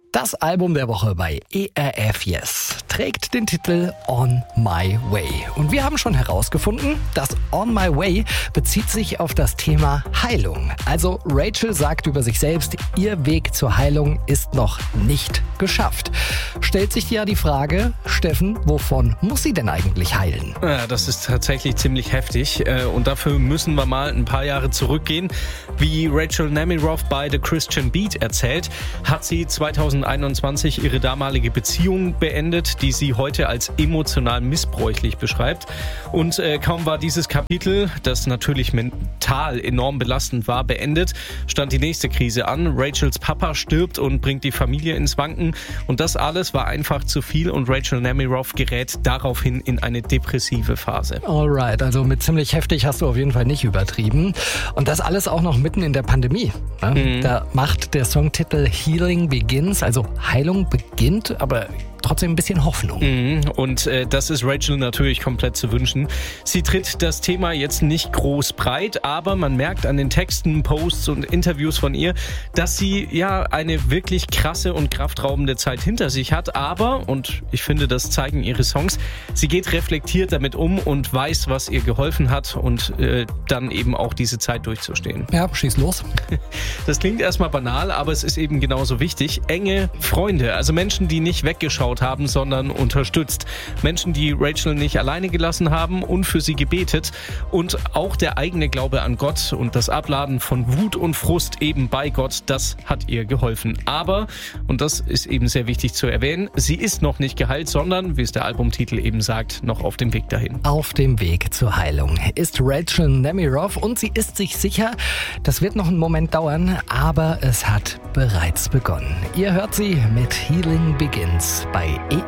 Das Album der Woche bei ERF Yes trägt den Titel On My Way. Und wir haben schon herausgefunden, dass On My Way bezieht sich auf das Thema Heilung. Also Rachel sagt über sich selbst, ihr Weg zur Heilung ist noch nicht geschafft. Stellt sich ja die Frage, Steffen, wovon muss sie denn eigentlich heilen? Ja, das ist tatsächlich ziemlich heftig und dafür müssen wir mal ein paar Jahre zurückgehen. Wie Rachel Nemiroff bei The Christian Beat erzählt, hat sie 2021 ihre damalige Beziehung beendet, die sie heute als emotional missbräuchlich beschreibt. Und kaum war dieses Kapitel, das natürlich mental enorm belastend war, beendet, stand die nächste Krise an. Rachels Papa stirbt und bringt die Familie ins Wanken. Und das alles war einfach zu viel und Rachel Nemiroff gerät daraufhin in eine depressive Phase. Alright, also mit ziemlich heftig hast du auf jeden Fall nicht übertrieben. Und das alles auch noch mitten in der Pandemie. Ne? Da macht der Songtitel Healing Begins, also Heilung beginnt, aber trotzdem ein bisschen Hoffnung. Und das ist Rachel natürlich komplett zu wünschen. Sie tritt das Thema jetzt nicht groß breit, aber man merkt an den Texten, Posts und Interviews von ihr, dass sie ja eine wirklich krasse und kraftraubende Zeit hinter sich hat. Aber, und ich finde, das zeigen ihre Songs, sie geht reflektiert damit um und weiß, was ihr geholfen hat und dann eben auch diese Zeit durchzustehen. Ja, schieß los. Das klingt erstmal banal, aber es ist eben genauso wichtig. Enge Freunde, also Menschen, die nicht weggeschaut haben, sondern unterstützt. Menschen, die Rachel nicht alleine gelassen haben und für sie gebetet. Und auch der eigene Glaube an Gott und das Abladen von Wut und Frust eben bei Gott, das hat ihr geholfen. Aber, und das ist eben sehr wichtig zu erwähnen, sie ist noch nicht geheilt, sondern, wie es der Albumtitel eben sagt, noch auf dem Weg dahin. Auf dem Weg zur Heilung ist Rachel Nemiroff und sie ist sich sicher, das wird noch einen Moment dauern, aber es hat bereits begonnen. Ihr hört sie mit Healing Begins bei